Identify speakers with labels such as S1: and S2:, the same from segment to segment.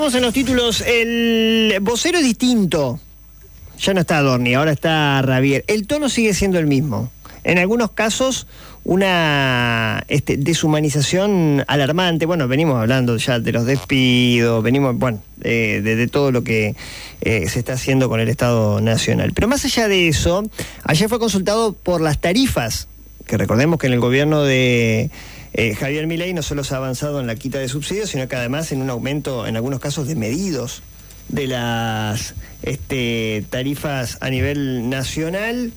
S1: Tenemos en los títulos, el vocero es distinto. Ya no está Adorni, ahora está Ravier. El tono sigue siendo el mismo. En algunos casos, una deshumanización alarmante. Bueno, venimos hablando ya de los despidos, venimos, de todo lo que se está haciendo con el Estado Nacional. Pero más allá de eso, ayer fue consultado por las tarifas, que recordemos que en el gobierno de Javier Milei no solo se ha avanzado en la quita de subsidios, sino que además en un aumento, en algunos casos, de medidos de las tarifas a nivel nacional.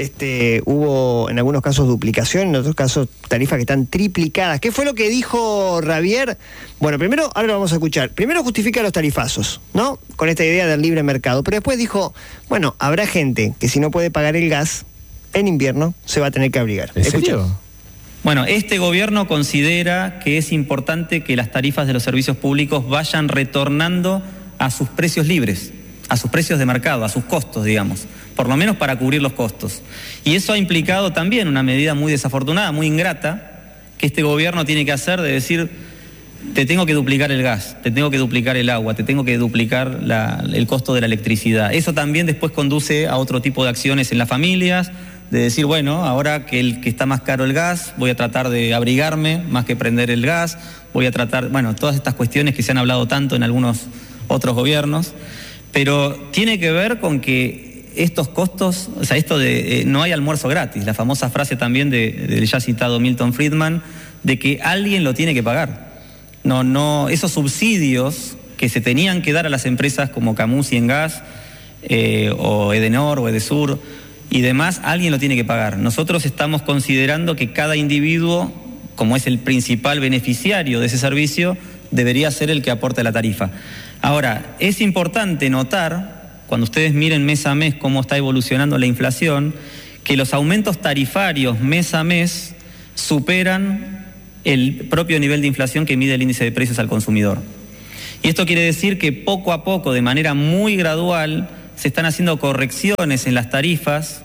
S1: Hubo en algunos casos duplicación, en otros casos tarifas que están triplicadas. ¿Qué fue lo que dijo Ravier? Bueno, primero, ahora lo vamos a escuchar. Primero justifica los tarifazos, ¿no? Con esta idea del libre mercado. Pero después dijo, bueno, habrá gente que si no puede pagar el gas en invierno se va a tener que abrigar.
S2: ¿En serio?
S3: Bueno, este gobierno considera que es importante que las tarifas de los servicios públicos vayan retornando a sus precios libres, a sus precios de mercado, a sus costos, digamos, por lo menos para cubrir los costos. Y eso ha implicado también una medida muy desafortunada, muy ingrata, que este gobierno tiene que hacer, de decir, te tengo que duplicar el gas, te tengo que duplicar el agua, te tengo que duplicar el costo de la electricidad. Eso también después conduce a otro tipo de acciones en las familias, de decir, bueno, ahora que está más caro el gas, voy a tratar de abrigarme más que prender el gas, voy a tratar, todas estas cuestiones que se han hablado tanto en algunos otros gobiernos, pero tiene que ver con que estos costos, o sea, esto de no hay almuerzo gratis, la famosa frase también del ya citado Milton Friedman, de que alguien lo tiene que pagar. No, esos subsidios que se tenían que dar a las empresas como Camusi en gas, o Edenor o Edesur y demás, alguien lo tiene que pagar. Nosotros estamos considerando que cada individuo, como es el principal beneficiario de ese servicio, debería ser el que aporte la tarifa. Ahora, es importante notar, cuando ustedes miren mes a mes cómo está evolucionando la inflación, que los aumentos tarifarios mes a mes superan el propio nivel de inflación que mide el índice de precios al consumidor. Y esto quiere decir que poco a poco, de manera muy gradual, se están haciendo correcciones en las tarifas.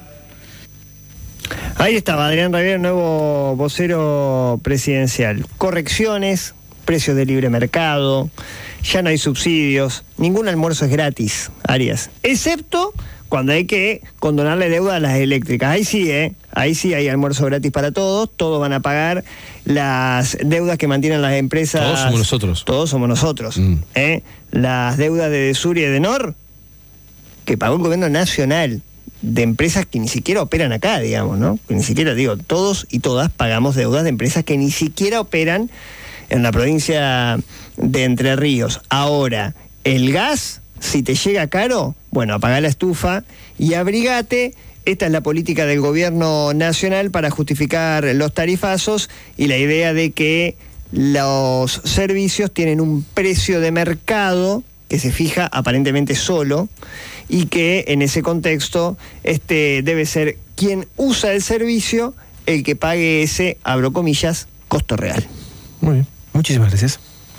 S1: Ahí estaba Adrián Ravier, nuevo vocero presidencial. Correcciones, precios de libre mercado, ya no hay subsidios, ningún almuerzo es gratis, Arias, excepto cuando hay que condonarle deuda a las eléctricas. Ahí sí hay almuerzo gratis para todos van a pagar las deudas que mantienen las empresas.
S2: Todos somos nosotros.
S1: Todos somos nosotros. Las deudas de Edesur y Edenor, que pagó el gobierno nacional, de empresas que ni siquiera operan acá, digamos, ¿no? Que ni siquiera, todos y todas pagamos deudas de empresas que ni siquiera operan en la provincia de Entre Ríos. Ahora, el gas, si te llega caro, apagá la estufa y abrigate. Esta es la política del gobierno nacional para justificar los tarifazos y la idea de que los servicios tienen un precio de mercado que se fija aparentemente solo y que en ese contexto debe ser quien usa el servicio el que pague ese, abro comillas, costo real.
S2: Muy bien, muchísimas gracias.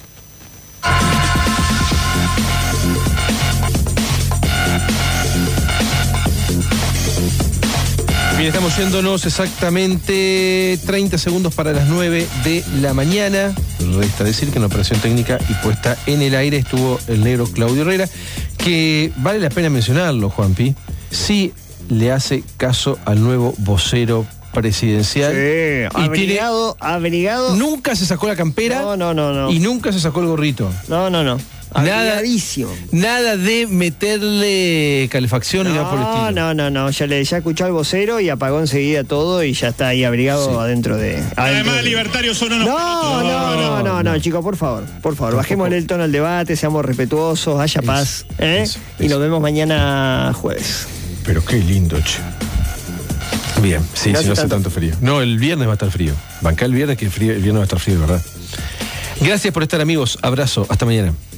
S2: Bien, estamos yéndonos exactamente 30 segundos para las 9 de la mañana. Resta decir que en la operación técnica y puesta en el aire estuvo el negro Claudio Herrera, que vale la pena mencionarlo, Juanpi, sí le hace caso al nuevo vocero presidencial.
S1: Sí, abrigado.
S2: Nunca se sacó la campera.
S1: No.
S2: Y nunca se sacó el gorrito.
S1: No. Abrigadísimo.
S2: Nada de meterle calefacción ni nada por el estilo.
S1: No. Ya escuchó al vocero y apagó enseguida todo y ya está ahí abrigado adentro de.
S4: Además, libertarios son unos.
S1: No, chicos, por favor, bajémosle el tono al debate, seamos respetuosos, haya paz. Y nos vemos mañana jueves.
S2: Pero qué lindo, che. Bien, sí, si no hace tanto frío. No, el viernes va a estar frío. Bancá el viernes, que el viernes va a estar frío, de verdad. Gracias por estar, amigos. Abrazo. Hasta mañana.